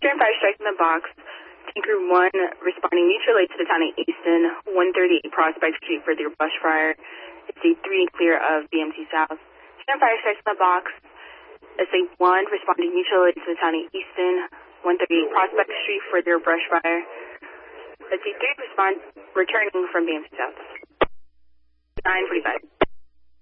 During fire strike in the box, Team Crew 1 responding mutually to the town of Easton, 138 Prospect Street for their brush fire. It's a 3 clear of BMT South. During fire strikes in the box, SA1 responding mutually to the town of Easton, 138 Prospect Street for their brush fire. SA3 respond returning from BMT South. 9:45.